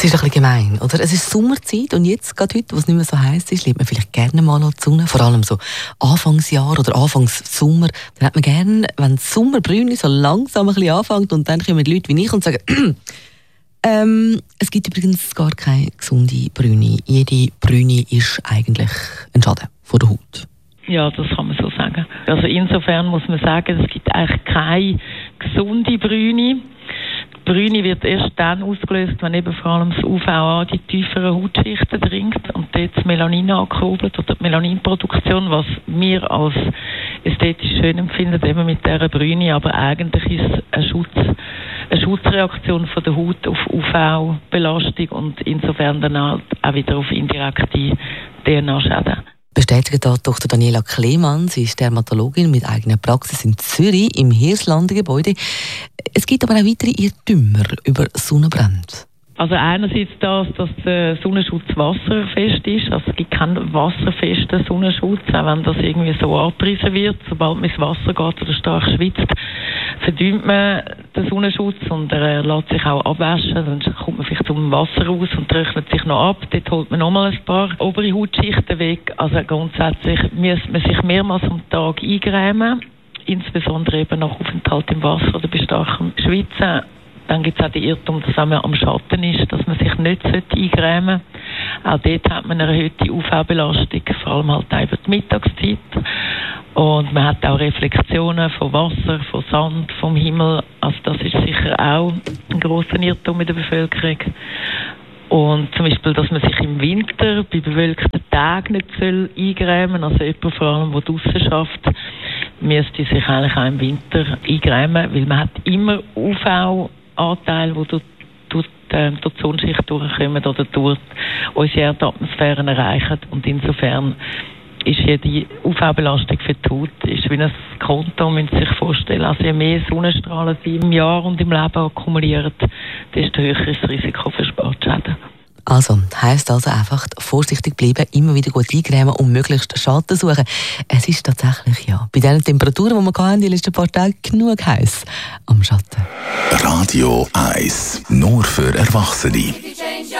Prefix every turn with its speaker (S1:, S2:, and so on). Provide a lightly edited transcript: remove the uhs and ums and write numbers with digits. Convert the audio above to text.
S1: Es ist ein bisschen gemein, oder? Es ist Sommerzeit und jetzt, gerade heute, wo es nicht mehr so heiß ist, liebt man vielleicht gerne mal an die Sonne. Vor allem so Anfangsjahr oder Anfangssommer. Dann hat man gerne, wenn das Sommerbrüni so langsam ein bisschen anfängt und dann kommen die Leute wie ich und sagen, es gibt übrigens gar keine gesunde Brüni. Jede Brüni ist eigentlich ein Schaden von der Haut.
S2: Ja, das kann man so sagen. Also insofern muss man sagen, es gibt eigentlich keine gesunde Brüni. Die Brüni wird erst dann ausgelöst, wenn eben vor allem das UVA die tieferen Hautschichten dringt und dort das Melanin ankurbelt oder die Melaninproduktion, was wir als ästhetisch schön empfinden, eben mit dieser Brüni, aber eigentlich ist es eine Schutzreaktion von der Haut auf UV-Belastung und insofern dann auch wieder auf indirekte DNA-Schäden.
S1: Bestätigt Dr. Daniela Klemann. Sie ist Dermatologin mit eigener Praxis in Zürich im Hirslanden Gebäude. Es gibt aber auch weitere Irrtümer über Sonnenbrände.
S2: Also einerseits das, dass der Sonnenschutz wasserfest ist. Also es gibt keinen wasserfesten Sonnenschutz, auch wenn das irgendwie so angepriesen wird. Sobald man ins Wasser geht oder stark schwitzt, verdünnt man den Sonnenschutz und er lässt sich auch abwaschen. Dann kommt man vielleicht zum Wasser raus und trocknet sich noch ab. Dort holt man nochmal ein paar obere Hautschichten weg. Also grundsätzlich müsste man sich mehrmals am Tag eingrämen, insbesondere eben nach Aufenthalt im Wasser oder bei starkem Schwitzen. Dann gibt es auch den Irrtum, dass wenn man am Schatten ist, dass man sich nicht eingrämen sollte. Auch dort hat man eine erhöhte UV-Belastung, vor allem halt auch über die Mittagszeit. Und man hat auch Reflexionen von Wasser, von Sand, vom Himmel. Also das ist sicher auch ein grosser Irrtum in der Bevölkerung. Und zum Beispiel, dass man sich im Winter bei bewölkten Tagen nicht eingrämen soll. Also jemand vor allem, der draussen arbeitet, müsste sich eigentlich auch im Winter eingrämen, weil man hat immer UV-Anteile, die durch die Sonnenschicht durchkommen oder durch unsere Erdatmosphären erreichen. Und insofern ist jede UV-Belastung für die Haut ist wie ein Konto, müssen Sie sich vorstellen. Also je mehr Sonnenstrahlen Sie im Jahr und im Leben akkumulieren, desto höher ist das Risiko für Sportschäden.
S1: Also, heisst also einfach vorsichtig bleiben, immer wieder gut eingrämen und möglichst Schatten suchen. Es ist tatsächlich, ja, bei den Temperaturen, die wir hatten, die letzten paar Tage genug heiß am Schatten.
S3: Radio 1, nur für Erwachsene.